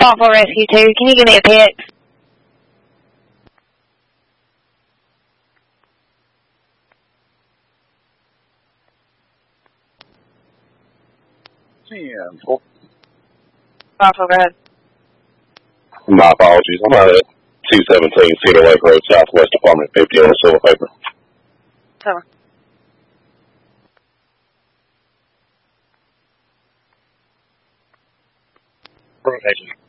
Thoughtful Rescue 2. Can you give me a pic? Thoughtful, go ahead. My apologies. I'm out at 217 Cedar Lake Road, Southwest Apartment 50 on the silver paper. Silver. Rotation.